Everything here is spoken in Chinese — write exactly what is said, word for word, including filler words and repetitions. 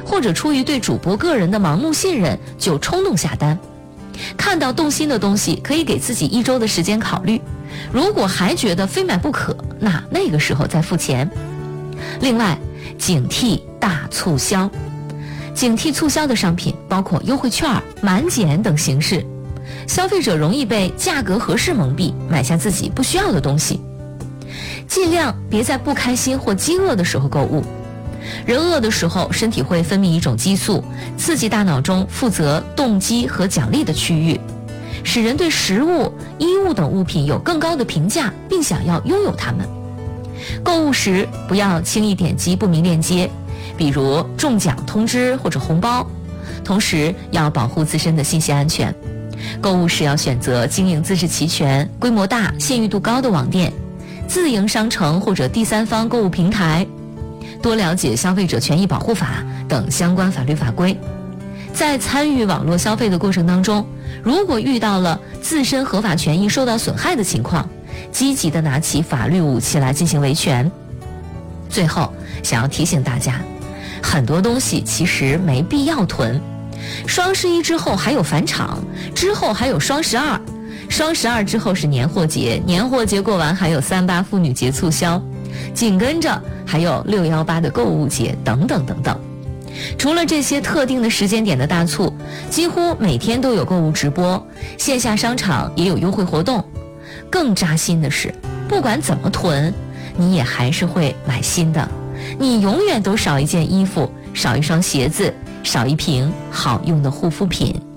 或者出于对主播个人的盲目信任就冲动下单。看到动心的东西，可以给自己一周的时间考虑，如果还觉得非买不可，那那个时候再付钱。另外，警惕大促销。警惕促销的商品包括优惠券、满减等形式，消费者容易被价格合适蒙蔽，买下自己不需要的东西。尽量别在不开心或饥饿的时候购物。人饿的时候，身体会分泌一种激素，刺激大脑中负责动机和奖励的区域，使人对食物、衣物等物品有更高的评价，并想要拥有它们。购物时不要轻易点击不明链接，比如中奖通知或者红包，同时要保护自身的信息安全。购物时要选择经营资质齐全、规模大、信誉度高的网店、自营商城或者第三方购物平台，多了解消费者权益保护法等相关法律法规。在参与网络消费的过程当中，如果遇到了自身合法权益受到损害的情况，积极的拿起法律武器来进行维权。最后，想要提醒大家，很多东西其实没必要囤。双十一之后还有返场，之后还有双十二，双十二之后是年货节，年货节过完还有三八妇女节促销，紧跟着还有六一八的购物节等等等等。除了这些特定的时间点的大促，几乎每天都有购物直播，线下商场也有优惠活动。更扎心的是，不管怎么囤，你也还是会买新的，你永远都少一件衣服，少一双鞋子，少一瓶好用的护肤品。